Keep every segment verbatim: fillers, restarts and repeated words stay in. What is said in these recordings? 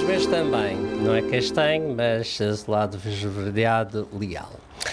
meus também. Não é castanho, mas azulado esverdeado leal.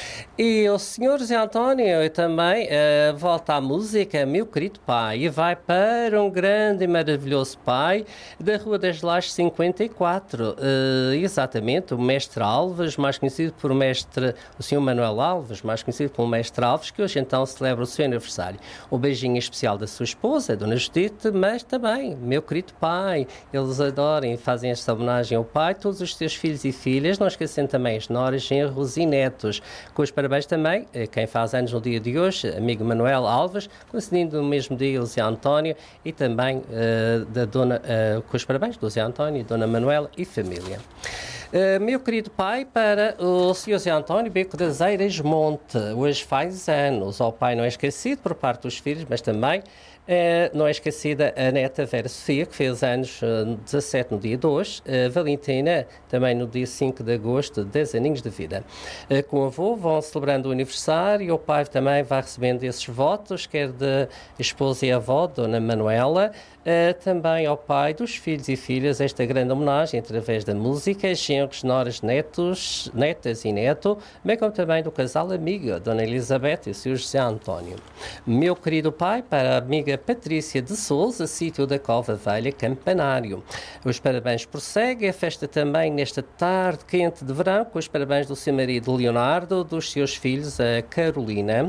E o senhor José António também uh, volta à música, meu querido pai, e vai para um grande e maravilhoso pai da Rua das Lajes cinquenta e quatro. Uh, exatamente, o mestre Alves, mais conhecido por mestre, o senhor Manuel Alves, mais conhecido pelo mestre Alves, que hoje então celebra o seu aniversário. Um beijinho especial da sua esposa, a dona Judite, mas também, meu querido pai, eles adoram e fazem esta homenagem ao pai, todos os seus filhos e filhas, não esquecendo também as noras, genros e netos, com os parabéns também, quem faz anos no dia de hoje, amigo Manuel Alves, coincidindo no mesmo dia o Zé António e também uh, da dona, uh, com os parabéns do Zé António, dona Manuela e família. Uh, meu querido pai, para o senhor Zé António Beco das Eiras Monte, hoje faz anos. O pai não é esquecido por parte dos filhos, mas também Uh, não é esquecida a neta Vera Sofia, que fez anos uh, dezassete no dia de hoje, uh, Valentina também no dia cinco de agosto, dez aninhos de vida. Uh, com o avô vão celebrando o aniversário e o pai também vai recebendo esses votos, quer da esposa e avó, Dona Manuela, uh, também ao pai dos filhos e filhas, esta grande homenagem através da música, genros, noras, netos, netas e neto, bem como também do casal amigo, Dona Elizabeth e o senhor José António. Meu querido pai, para a amiga Patrícia de Souza, sítio da Cova Velha, Campanário. Os parabéns prosseguem, a festa também nesta tarde quente de verão, com os parabéns do seu marido Leonardo, dos seus filhos, a Carolina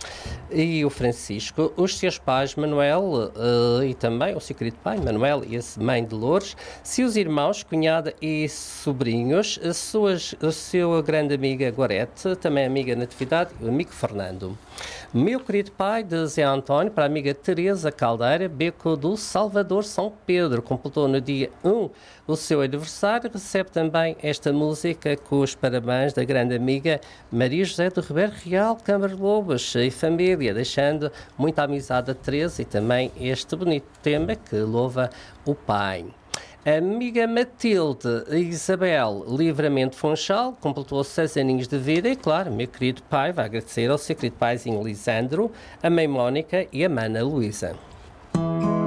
e o Francisco, os seus pais Manuel uh, e também o seu querido pai Manuel e a mãe de Loures, seus irmãos, cunhada e sobrinhos, a, suas, a sua grande amiga Gorete, também a amiga Natividade e o amigo Fernando. Meu querido pai de Zé António, para a amiga Teresa Caldeira, Beco do Salvador São Pedro, completou no dia um o seu aniversário, recebe também esta música com os parabéns da grande amiga Maria José do Ribeiro Real, Câmara de Lobos e família, deixando muita amizade a Teresa e também este bonito tema que louva o pai. A amiga Matilde Isabel Livramento Funchal completou seis aninhos de vida e, claro, meu querido pai vai agradecer ao seu querido paizinho Lisandro, a mãe Mónica e a mana Luísa.